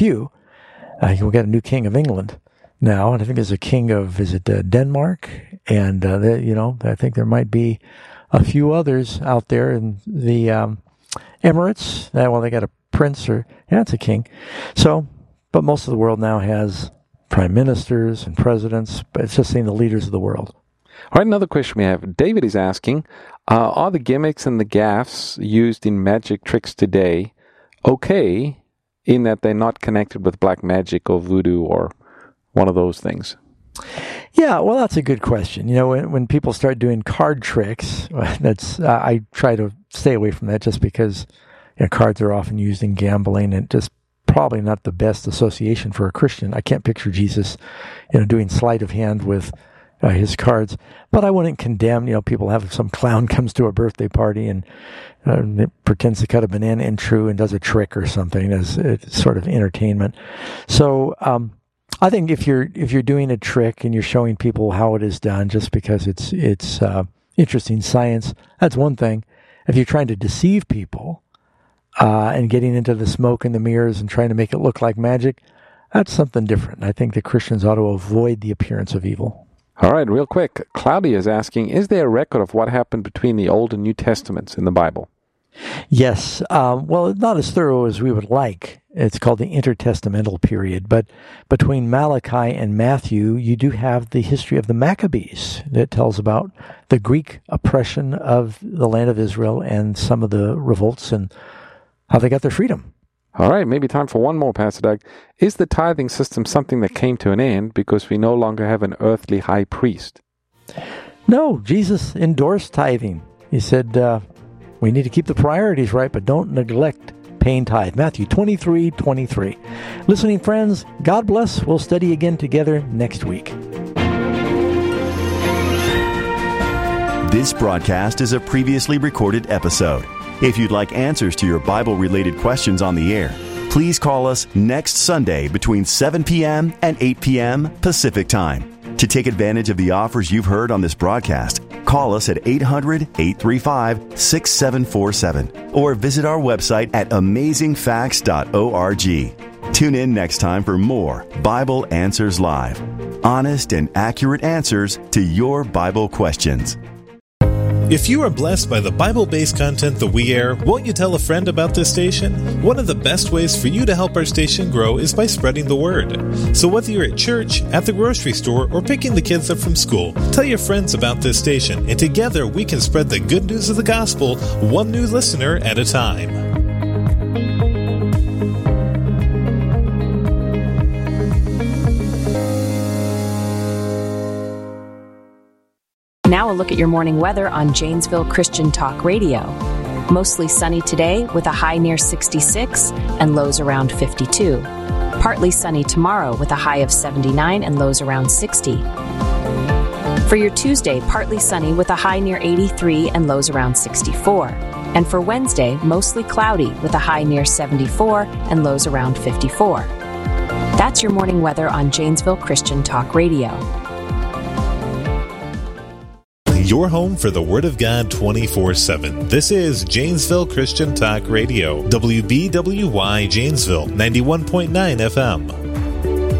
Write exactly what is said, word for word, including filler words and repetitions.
few. Uh, we've got a new king of England now, and I think there's a king of, is it uh, Denmark? And, uh, the, you know, I think there might be a few others out there in the um, Emirates. Uh, well, they got a prince or, yeah, it's a king. So, but most of the world now has prime ministers and presidents, but it's just saying the leaders of the world. All right, another question we have. David is asking, uh, are the gimmicks and the gaffes used in magic tricks today okay in that they're not connected with black magic or voodoo or one of those things? Yeah, well, that's a good question. You know, when, when people start doing card tricks, that's uh, I try to stay away from that just because you know, cards are often used in gambling and just probably not the best association for a Christian. I can't picture Jesus, you know, doing sleight of hand with uh, his cards. But I wouldn't condemn, you know, people have some clown comes to a birthday party and uh, pretends to cut a banana in true and does a trick or something as uh, sort of entertainment. So um, I think if you're if you're doing a trick and you're showing people how it is done just because it's it's uh, interesting science, that's one thing. If you're trying to deceive people uh, and getting into the smoke and the mirrors and trying to make it look like magic, that's something different. I think the Christians ought to avoid the appearance of evil. All right, real quick. Claudia is asking, is there a record of what happened between the Old and New Testaments in the Bible? Yes. Um, well, not as thorough as we would like. It's called the intertestamental period. But between Malachi and Matthew, you do have the history of the Maccabees that tells about the Greek oppression of the land of Israel and some of the revolts and how they got their freedom. All right, maybe time for one more, Pastor Doug. Is the tithing system something that came to an end because we no longer have an earthly high priest? No, Jesus endorsed tithing. He said, uh, we need to keep the priorities right, but don't neglect paying tithe. Matthew twenty-three twenty-three. Listening friends, God bless. We'll study again together next week. This broadcast is a previously recorded episode. If you'd like answers to your Bible-related questions on the air, please call us next Sunday between seven p.m. and eight p.m. Pacific Time. To take advantage of the offers you've heard on this broadcast, call us at eight hundred, eight three five, six seven four seven or visit our website at amazing facts dot org. Tune in next time for more Bible Answers Live. Honest and accurate answers to your Bible questions. If you are blessed by the Bible-based content that we air, won't you tell a friend about this station? One of the best ways for you to help our station grow is by spreading the word. So whether you're at church, at the grocery store, or picking the kids up from school, tell your friends about this station, and together we can spread the good news of the gospel one new listener at a time. Now a look at your morning weather on Janesville Christian Talk Radio. Mostly sunny today with a high near sixty-six and lows around fifty-two. Partly sunny tomorrow with a high of seventy-nine and lows around sixty. For your Tuesday, partly sunny with a high near eighty-three and lows around sixty-four. And for Wednesday, mostly cloudy with a high near seventy-four and lows around fifty-four. That's your morning weather on Janesville Christian Talk Radio. Your home for the Word of God twenty-four seven. This is Janesville Christian Talk Radio. W B W Y Janesville, ninety-one point nine F M.